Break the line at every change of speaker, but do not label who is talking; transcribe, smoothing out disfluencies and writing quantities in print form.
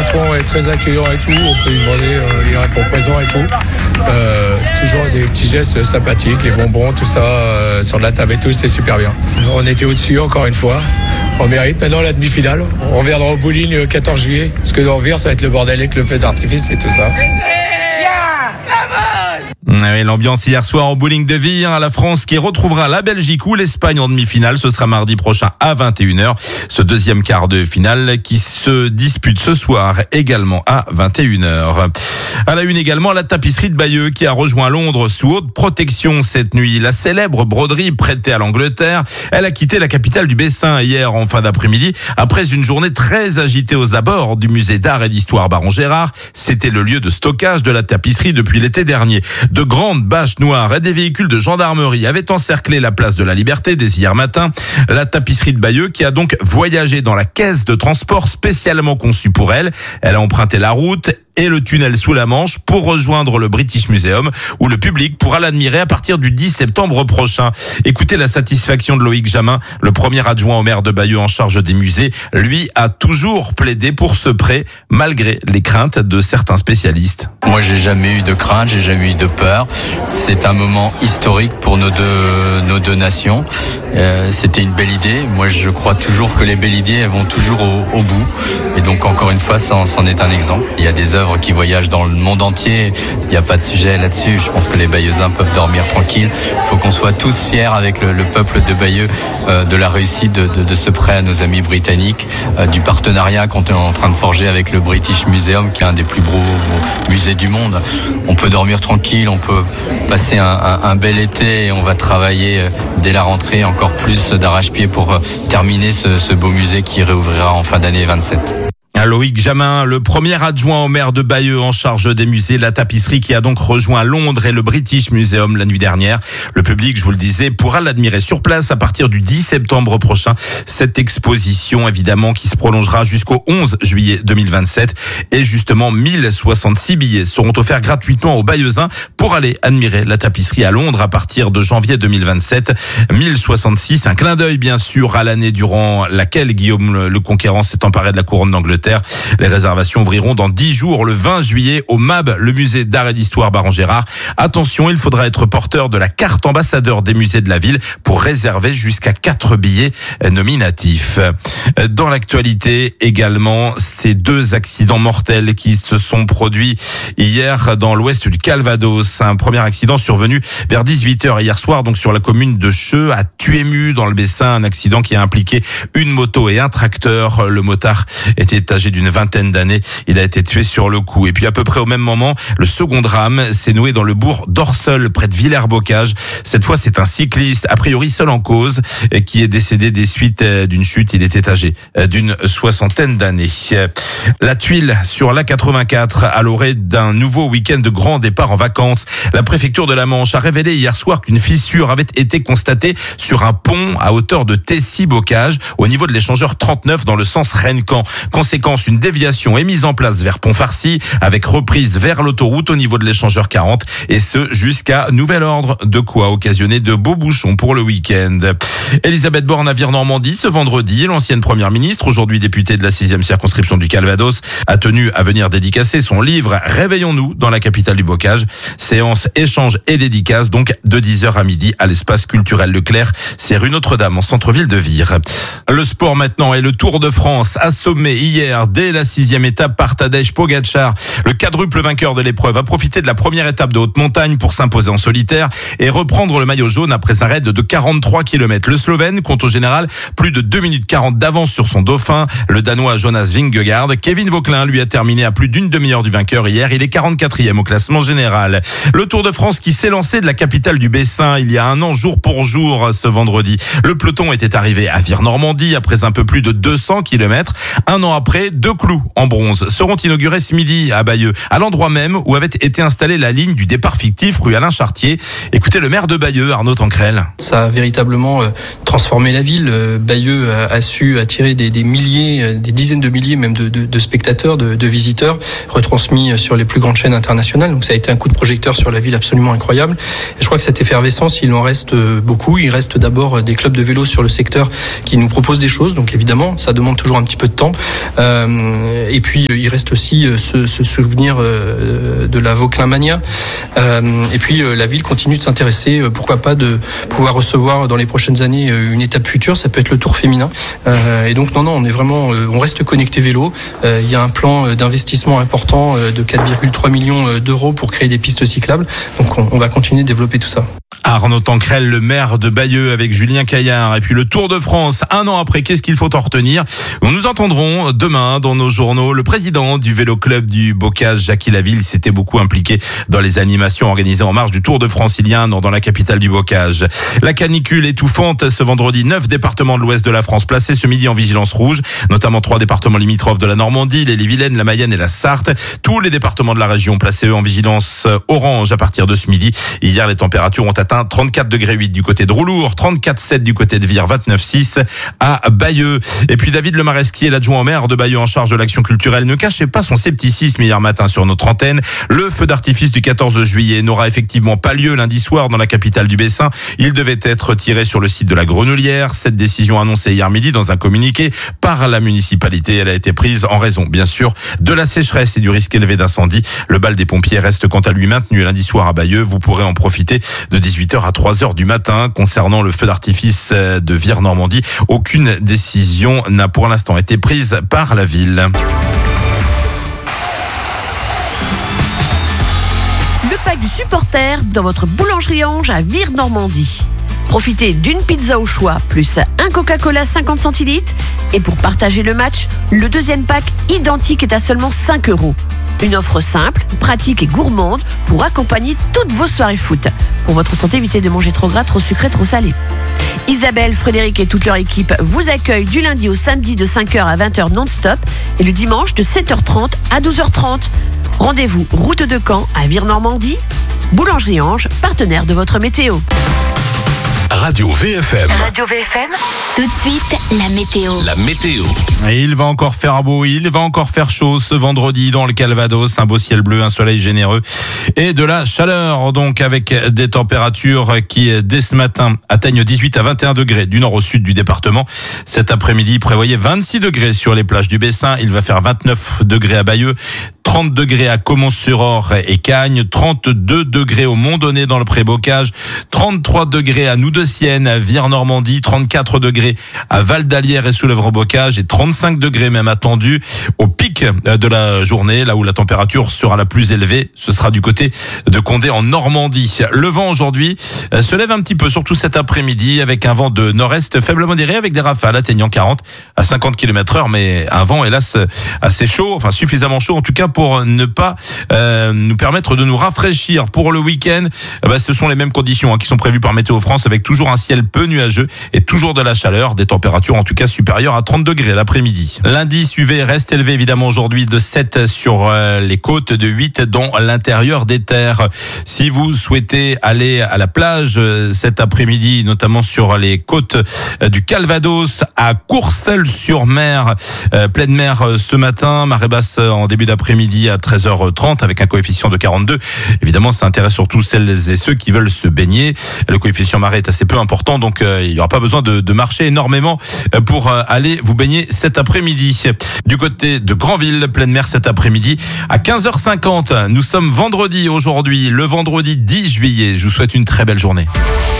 patron est très accueillant et tout. On peut lui demander, il répond présent et tout. Toujours des petits gestes sympathiques, les bonbons, tout ça, sur la table et tout, c'était super bien. On était au-dessus encore une fois. On mérite. Maintenant la demi-finale. On reviendra au bowling le 14 juillet. Parce que dans Vire, ça va être le bordel avec le feu d'artifice et tout ça.
Et l'ambiance hier soir au bowling de Vire, la France qui retrouvera la Belgique ou l'Espagne en demi-finale. Ce sera mardi prochain à 21h. Ce deuxième quart de finale qui se dispute ce soir également à 21h. À la une également, la tapisserie de Bayeux qui a rejoint Londres sous haute protection cette nuit. La célèbre broderie prêtée à l'Angleterre, elle a quitté la capitale du Bessin hier en fin d'après-midi après une journée très agitée aux abords du musée d'art et d'histoire Baron Gérard. C'était le lieu de stockage de la tapisserie depuis l'été dernier. De grandes bâches noires et des véhicules de gendarmerie avaient encerclé la place de la Liberté dès hier matin. La tapisserie de Bayeux qui a donc voyagé dans la caisse de transport spécialement conçue pour elle. Elle a emprunté la route et le tunnel sous la Manche pour rejoindre le British Museum où le public pourra l'admirer à partir du 10 septembre prochain. Écoutez la satisfaction de Loïc Jamin, le premier adjoint au maire de Bayeux en charge des musées. Lui a toujours plaidé pour ce prêt malgré les craintes de certains spécialistes.
Moi, j'ai jamais eu de crainte, j'ai jamais eu de peur. C'est un moment historique pour nos deux nations. C'était une belle idée. Moi, je crois toujours que les belles idées, elles vont toujours au bout. Et donc, encore une fois, c'en est un exemple. Il y a des œuvres qui voyagent dans le monde entier. Il n'y a pas de sujet là-dessus. Je pense que les Bayeuxins peuvent dormir tranquilles. Il faut qu'on soit tous fiers avec le peuple de Bayeux de la réussite de ce prêt à nos amis britanniques, du partenariat qu'on est en train de forger avec le British Museum, qui est un des plus gros musées du monde. On peut dormir tranquille, on peut passer un bel été et on va travailler dès la rentrée encore plus d'arrache-pied pour terminer ce beau musée qui réouvrira en fin d'année 27.
Loïc Jamin, le premier adjoint au maire de Bayeux en charge des musées, la tapisserie qui a donc rejoint Londres et le British Museum la nuit dernière. Le public, je vous le disais, pourra l'admirer sur place à partir du 10 septembre prochain. Cette exposition, évidemment, qui se prolongera jusqu'au 11 juillet 2027. Et justement, 1066 billets seront offerts gratuitement aux Bayeuxins pour aller admirer la tapisserie à Londres à partir de janvier 2027. 1066, un clin d'œil, bien sûr, à l'année durant laquelle Guillaume le Conquérant s'est emparé de la couronne d'Angleterre. Les réservations ouvriront dans 10 jours, le 20 juillet, au MAB, le musée d'art et d'histoire Baron Gérard. Attention, il faudra être porteur de la carte ambassadeur des musées de la ville pour réserver jusqu'à 4 billets nominatifs. Dans l'actualité également, ces 2 accidents mortels qui se sont produits hier dans l'ouest du Calvados. Un premier accident survenu vers 18h hier soir, donc sur la commune de Cheux, à Tuému, dans le Bessin. Un accident qui a impliqué une moto et un tracteur. Le motard était âgé d'une vingtaine d'années. Il a été tué sur le coup. Et puis à peu près au même moment, le second drame s'est noué dans le bourg d'Orseul, près de Villers-Bocage. Cette fois, c'est un cycliste, a priori seul en cause, qui est décédé des suites d'une chute. Il était âgé d'une soixantaine d'années. La tuile sur l'A84 à l'orée d'un nouveau week-end de grand départ en vacances. La préfecture de la Manche a révélé hier soir qu'une fissure avait été constatée sur un pont à hauteur de Tessy-Bocage, au niveau de l'échangeur 39 dans le sens Rennes-Caen. Conséquence, une déviation est mise en place vers Pont-Farcy avec reprise vers l'autoroute au niveau de l'échangeur 40 et ce jusqu'à nouvel ordre, de quoi occasionner de beaux bouchons pour le week-end. Elisabeth Borne à Vire-Normandie ce vendredi, l'ancienne première ministre, aujourd'hui députée de la 6e circonscription du Calvados, a tenu à venir dédicacer son livre Réveillons-nous dans la capitale du Bocage. Séance échange et dédicace donc de 10h à midi à l'espace culturel Leclerc, c'est rue Notre-Dame en centre-ville de Vire. Le sport maintenant et le Tour de France assommé hier dès la 6e étape par Tadej Pogačar. Le quadruple vainqueur de l'épreuve a profité de la première étape de haute montagne pour s'imposer en solitaire et reprendre le maillot jaune après un raid de 43 km. Le Slovène compte au général plus de 2 minutes 40 d'avance sur son dauphin, le Danois Jonas Vingegaard. Kevin Vauquelin lui a terminé à plus d'une demi-heure du vainqueur hier. Il est 44e au classement général. Le Tour de France qui s'est lancé de la capitale du Bessin il y a un an, jour pour jour, ce vendredi. Le peloton était arrivé à Vire-Normandie après un peu plus de 200 km. Un an après, 2 clous en bronze seront inaugurés ce midi à Bayeux, à l'endroit même où avait été installée la ligne du départ fictif rue Alain Chartier. Écoutez le maire de Bayeux, Arnaud Tancrel.
Ça a véritablement transformé la ville. Bayeux a su attirer des milliers, des dizaines de milliers même de spectateurs, de visiteurs, retransmis sur les plus grandes chaînes internationales. Donc ça a été un coup de projecteur sur la ville absolument incroyable. Et je crois que cette effervescence, il en reste beaucoup. Il reste d'abord des clubs de vélo sur le secteur qui nous proposent des choses. Donc évidemment, ça demande toujours un petit peu de temps. Et puis il reste aussi ce souvenir de la Vauclin-Mania. Et puis la ville continue de s'intéresser, pourquoi pas de pouvoir recevoir dans les prochaines années une étape future, ça peut être le Tour féminin. Et donc non, on est vraiment, on reste connecté vélo. Il y a un plan d'investissement important de 4,3 millions d'euros pour créer des pistes cyclables. Donc on va continuer de développer tout ça.
Arnaud Tancrel, le maire de Bayeux, avec Julien Caillard. Et puis le Tour de France, un an après, qu'est-ce qu'il faut en retenir? Nous entendrons demain dans nos journaux le président du vélo club du Bocage, Jackie Laville, s'était beaucoup impliqué dans les animations organisées en marge du Tour de France il y a un an dans la capitale du Bocage. La canicule étouffante ce vendredi, 9 départements de l'ouest de la France placés ce midi en vigilance rouge, notamment 3 départements limitrophes de la Normandie, l'Ille-et-Vilaine, la Mayenne et la Sarthe. Tous les départements de la région placés eux en vigilance orange à partir de ce midi. Hier, les températures ont atteint 34,8 degrés du côté de Roulour, 34,7 du côté de Vire, 29,6 à Bayeux. Et puis David Lemaresquier, l'adjoint au maire de Bayeux en charge de l'action culturelle, ne cachait pas son scepticisme hier matin sur notre antenne. Le feu d'artifice du 14 juillet n'aura effectivement pas lieu lundi soir dans la capitale du Bessin. Il devait être tiré sur le site de la Grenoulière. Cette décision annoncée hier midi dans un communiqué par la municipalité, elle a été prise en raison, bien sûr, de la sécheresse et du risque élevé d'incendie. Le bal des pompiers reste quant à lui maintenu lundi soir à Bayeux. Vous pourrez en profiter de 18h à 3h du matin. Concernant le feu d'artifice de Vire-Normandie, aucune décision n'a pour l'instant été prise par la ville.
Le pack du supporter dans votre boulangerie Ange à Vire-Normandie. Profitez d'une pizza au choix, plus un Coca-Cola 50 centilitres. Et pour partager le match, le deuxième pack identique est à seulement 5 €. Une offre simple, pratique et gourmande pour accompagner toutes vos soirées foot. Pour votre santé, évitez de manger trop gras, trop sucré, trop salé. Isabelle, Frédéric et toute leur équipe vous accueillent du lundi au samedi de 5h à 20h non-stop et le dimanche de 7h30 à 12h30. Rendez-vous route de Caen à Vire-Normandie. Boulangerie Ange, partenaire de votre météo.
Radio VFM.
Radio VFM. Tout de suite, la météo.
La météo.
Et il va encore faire beau, il va encore faire chaud ce vendredi dans le Calvados. Un beau ciel bleu, un soleil généreux et de la chaleur. Donc avec des températures qui, dès ce matin, atteignent 18 à 21 degrés du nord au sud du département. Cet après-midi, prévoyez 26 degrés sur les plages du Bessin. Il va faire 29 degrés à Bayeux. 30 degrés à Caumont-sur-Orge et Cagnes, 32 degrés au Mont-Donné dans le Pré-Bocage, 33 degrés à Noux-de-Sienne, à Vire-Normandie, 34 degrés à Val-d'Alière et Soulèvre-Bocage et 35 degrés même attendus au pic de la journée, là où la température sera la plus élevée. Ce sera du côté de Condé en Normandie. Le vent aujourd'hui se lève un petit peu, surtout cet après-midi, avec un vent de nord-est faible modéré avec des rafales atteignant 40 à 50 km/h, mais un vent hélas assez chaud, enfin suffisamment chaud en tout cas pour ne pas nous permettre de nous rafraîchir pour le week-end. Ce sont les mêmes conditions qui sont prévues par Météo France, avec toujours un ciel peu nuageux et toujours de la chaleur, des températures en tout cas supérieures à 30 degrés l'après-midi. L'indice UV reste élevé évidemment aujourd'hui, de 7 sur les côtes, de 8 dans l'intérieur des terres. Si vous souhaitez aller à la plage cet après-midi, notamment sur les côtes du Calvados, à Courcelles-sur-Mer, pleine mer ce matin, marée basse en début d'après-midi à 13h30 avec un coefficient de 42. Évidemment, ça intéresse surtout celles et ceux qui veulent se baigner. Le coefficient marée est assez peu important, donc il n'y aura pas besoin de marcher énormément pour aller vous baigner cet après-midi. Du côté de Granville, pleine mer cet après-midi à 15h50. Nous sommes vendredi aujourd'hui, le vendredi 10 juillet. Je vous souhaite une très belle journée.